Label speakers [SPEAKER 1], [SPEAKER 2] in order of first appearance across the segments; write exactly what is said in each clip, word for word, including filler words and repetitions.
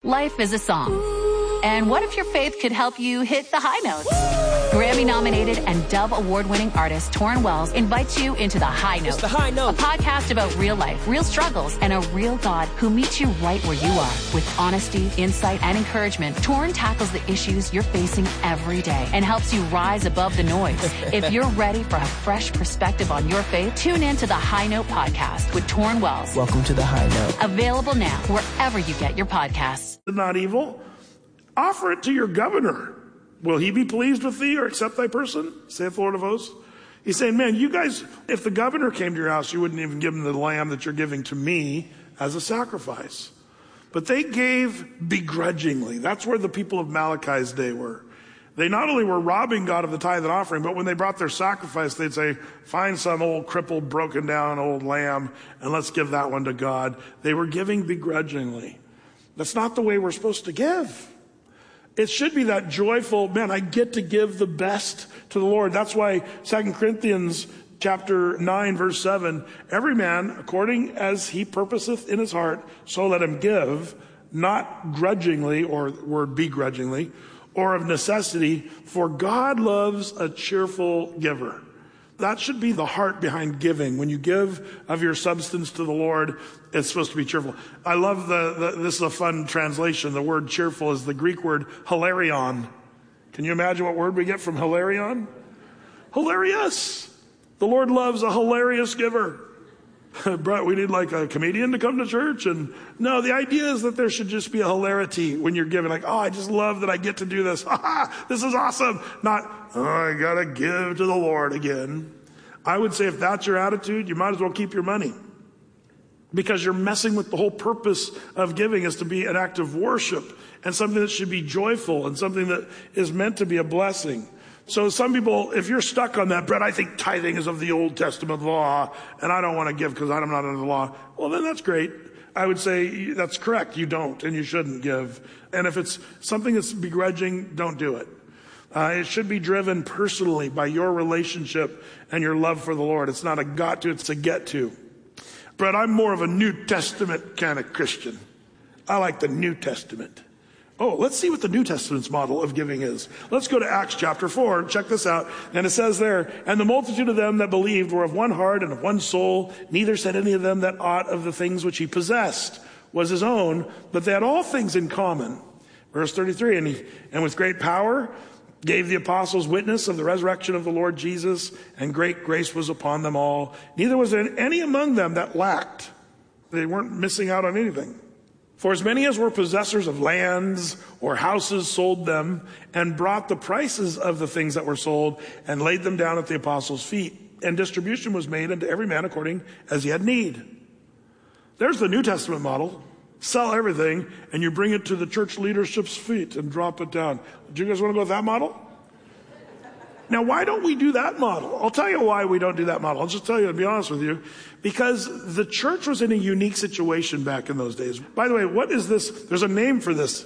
[SPEAKER 1] Life is a song. And what if your faith could help you hit the high notes? Grammy-nominated and Dove Award-winning artist Torrin Wells invites you into The High Note.
[SPEAKER 2] It's The High Note.
[SPEAKER 1] A podcast about real life, real struggles, and a real God who meets you right where you are. With honesty, insight, and encouragement, Torrin tackles the issues you're facing every day and helps you rise above the noise. If you're ready for a fresh perspective on your faith, tune in to The High Note podcast with Torrin Wells.
[SPEAKER 2] Welcome to The High Note.
[SPEAKER 1] Available now wherever you get your podcasts.
[SPEAKER 3] Not evil. Offer it to your governor. Will he be pleased with thee or accept thy person? Saith the Lord of hosts. He's saying, man, you guys, if the governor came to your house, you wouldn't even give him the lamb that you're giving to me as a sacrifice. But they gave begrudgingly. That's where the people of Malachi's day were. They not only were robbing God of the tithe and offering, but when they brought their sacrifice, they'd say, find some old crippled, broken down old lamb, and let's give that one to God. They were giving begrudgingly. That's not the way we're supposed to give. It should be that joyful, man, I get to give the best to the Lord. That's why Second Corinthians chapter nine, verse seven, every man, according as he purposeth in his heart, so let him give, not grudgingly, or word begrudgingly, or of necessity, for God loves a cheerful giver. That should be the heart behind giving. When you give of your substance to the Lord, it's supposed to be cheerful. I love the, the this is a fun translation. The word cheerful is the Greek word hilarion. Can you imagine what word we get from hilarion? Hilarious. The Lord loves a hilarious giver. Brett, we need like a comedian to come to church. And no, the idea is that there should just be a hilarity when you're giving. Like, oh, I just love that I get to do this. This is awesome. Not, oh, I got to give to the Lord again. I would say if that's your attitude, you might as well keep your money. Because you're messing with the whole purpose of giving is to be an act of worship and something that should be joyful and something that is meant to be a blessing. So some people, if you're stuck on that, Brett, I think tithing is of the Old Testament law, and I don't want to give because I'm not under the law. Well, then that's great. I would say that's correct. You don't, and you shouldn't give. And if it's something that's begrudging, don't do it. Uh, it should be driven personally by your relationship and your love for the Lord. It's not a got to, it's a get to. Brett, I'm more of a New Testament kind of Christian. I like the New Testament. Oh, let's see what the New Testament's model of giving is. Let's go to Acts chapter four. Check this out. And it says there, and the multitude of them that believed were of one heart and of one soul. Neither said any of them that aught of the things which he possessed was his own, but they had all things in common. Verse thirty-three, and, he, and with great power gave the apostles witness of the resurrection of the Lord Jesus, and great grace was upon them all. Neither was there any among them that lacked. They weren't missing out on anything. For as many as were possessors of lands or houses sold them and brought the prices of the things that were sold and laid them down at the apostles' feet. And distribution was made unto every man according as he had need. There's the New Testament model. Sell everything and you bring it to the church leadership's feet and drop it down. Do you guys want to go with that model? Now, why don't we do that model? I'll tell you why we don't do that model. I'll just tell you, to be honest with you, because the church was in a unique situation back in those days. By the way, what is this? There's a name for this.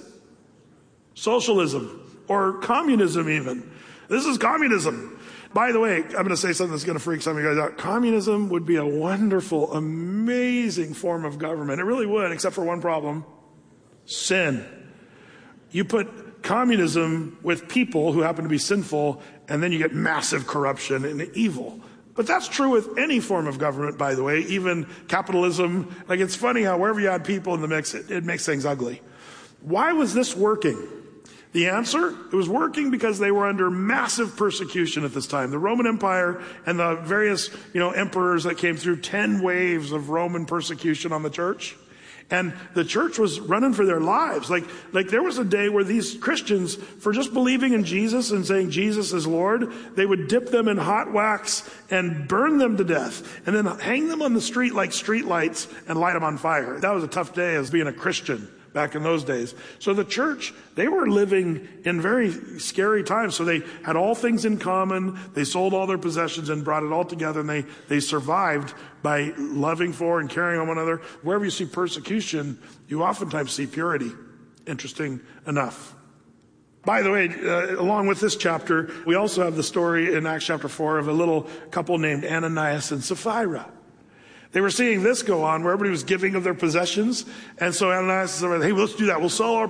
[SPEAKER 3] Socialism or communism even. This is communism. By the way, I'm going to say something that's going to freak some of you guys out. Communism would be a wonderful, amazing form of government. It really would, except for one problem. Sin. You put communism with people who happen to be sinful, and then you get massive corruption and evil. But that's true with any form of government, by the way, even capitalism. Like, it's funny how wherever you add people in the mix, it, it makes things ugly. Why was this working? The answer, it was working because they were under massive persecution at this time. The Roman Empire and the various, you know, emperors that came through, ten waves of Roman persecution on the church. And the church was running for their lives. Like, like there was a day where these Christians, for just believing in Jesus and saying Jesus is Lord, they would dip them in hot wax and burn them to death and then hang them on the street like street lights and light them on fire. That was a tough day as being a Christian back in those days. So the church, they were living in very scary times. So they had all things in common. They sold all their possessions and brought it all together, and they, they survived by loving for and caring on one another. Wherever you see persecution, you oftentimes see purity. Interesting enough. By the way, uh, along with this chapter, we also have the story in Acts chapter four of a little couple named Ananias and Sapphira. They were seeing this go on where everybody was giving of their possessions. And so Ananias said, hey, let's do that. We'll sell our